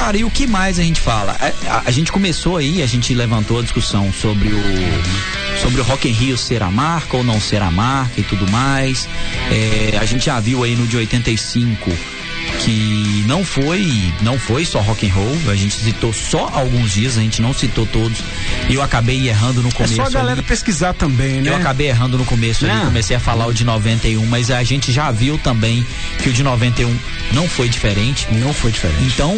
cara, e o que mais a gente fala? A gente começou aí, a gente levantou a discussão sobre o Rock in Rio ser a marca ou não ser a marca e tudo mais. A gente já viu aí no de 85 que não foi só rock and roll, a gente citou só alguns dias, a gente não citou todos, e eu acabei errando no começo. É só a galera pesquisar também, né? Eu acabei errando no começo ali, comecei a falar o de 91, mas a gente já viu também que o de 91 não foi diferente. Não foi diferente. Então,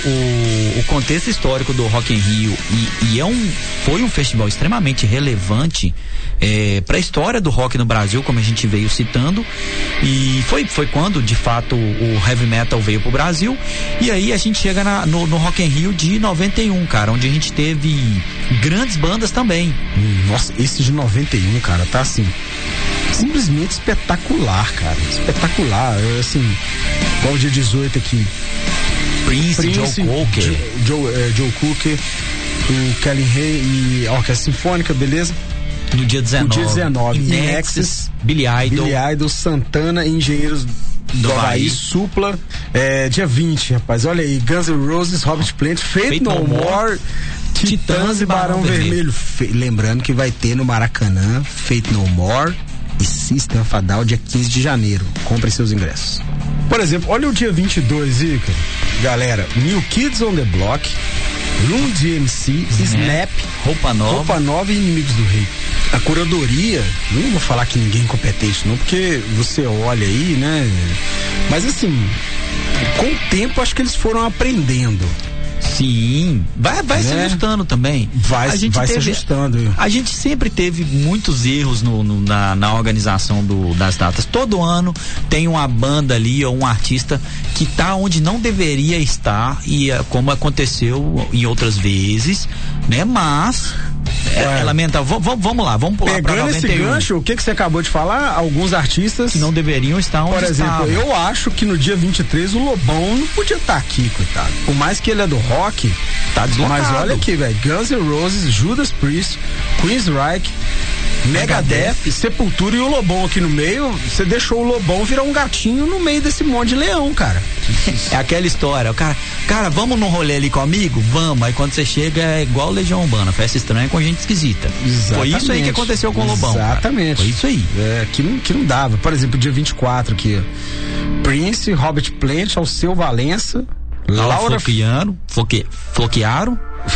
o contexto histórico do Rock in Rio foi um festival extremamente relevante para a história do rock no Brasil, como a gente veio citando, e foi quando de fato o heavy metal veio pro Brasil, e aí a gente chega no Rock in Rio de 91, cara, onde a gente teve grandes bandas também. Nossa, esse de 91, cara, tá assim, simplesmente espetacular, cara, espetacular, assim, igual o dia 18 aqui, Prince Joe Cocker, Joe Cocker, o Kelly Hay e a Orquestra Sinfônica, beleza? No dia 19, Nexus, Billy Idol, Santana e Engenheiros do Havaí, Supla, dia 20, rapaz, olha aí, Guns N' Roses, Robert Plant, Faith No More, Titãs e Barão Vermelho. Lembrando que vai ter no Maracanã Faith No More e System of a Down dia 15 de janeiro. Compre seus ingressos. Por exemplo, olha o dia 22, Ícaro. Galera, New Kids on the Block, Run DMC, Snap, Roupa Nova e Inimigos do Rei. A curadoria, não vou falar que ninguém é competente não, porque você olha aí, né? Mas assim, com o tempo acho que eles foram aprendendo. Sim, vai se ajustando também. Vai se ajustando. A gente sempre teve muitos erros na organização das datas. Todo ano tem uma banda ali ou um artista que tá onde não deveria estar, e como aconteceu em outras vezes, né? Mas é lamentável. Vamos lá, vamos pular para 91. Pegando esse gancho, o que você acabou de falar? Alguns artistas que não deveriam estar onde estavam. Por exemplo, eu acho que no dia 23 o Lobão não podia estar aqui, coitado. Por mais que ele é do rock, tá deslocado. Mas olha aqui, velho, Guns N' Roses, Judas Priest, Queensryche, Megadeth, Sepultura e o Lobão aqui no meio. Você deixou o Lobão virar um gatinho no meio desse monte de leão, cara. É aquela história, o cara, vamos num rolê ali comigo? Vamos. Aí quando você chega é igual Legião Urbana, festa estranha com gente esquisita. Exatamente. Foi isso aí que aconteceu com o Lobão. Exatamente. Cara. Foi isso aí. Que não dava. Por exemplo, dia 24 aqui, ó. Prince, Robert Plant, Alceu Valença, Laura Floquearo.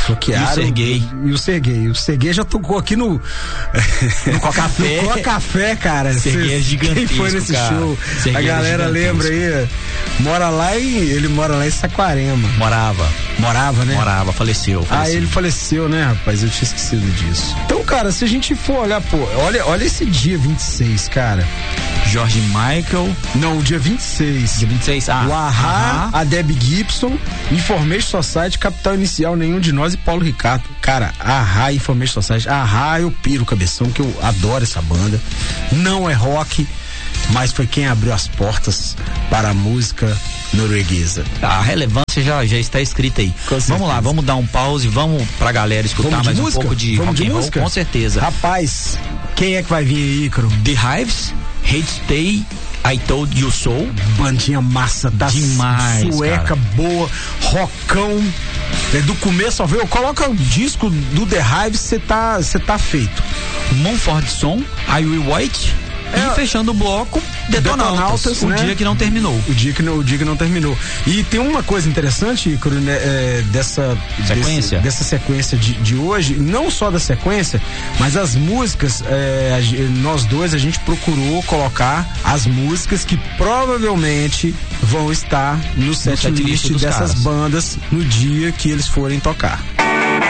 E o Serguei. O Serguei já tocou aqui no Coca-Fé. No Coca-Fé, cara. Serguei é gigantesco. Quem foi nesse show? Serguei a galera lembra aí. Ele mora lá em Saquarema. Morava, né? Faleceu. Ele faleceu, né, rapaz? Eu tinha esquecido disso. Então, cara, se a gente for olhar, olha esse dia 26, cara. George Michael. Não, o dia 26. Dia 26, o Ahá, a Debbie Gibson, Information Society, Capital Inicial, Nenhum de Nós e Paulo Ricardo. Cara, Ahá, Information Society. Ahá, eu piro o cabeção, que eu adoro essa banda. Não é rock, mas foi quem abriu as portas para a música norueguesa. A relevância já está escrita aí. Vamos lá, vamos dar um pause, vamos pra galera escutar mais um pouco de rock and roll, com certeza. Rapaz, quem é que vai vir aí, Ícaro? The Hives, Hate Stay, I Told You So. Bandinha massa, demais, sueca, cara. Boa, rockão, do começo ao ver, coloca o disco do The Hives, você tá feito. Mumford Song, I Will Wait. E fechando o bloco, Detonautas, o dia que não terminou. O dia que não terminou. E tem uma coisa interessante, Ícaro, né, dessa sequência de hoje, não só da sequência, mas as músicas, nós dois, a gente procurou colocar as músicas que provavelmente vão estar no setlist dessas bandas no dia que eles forem tocar.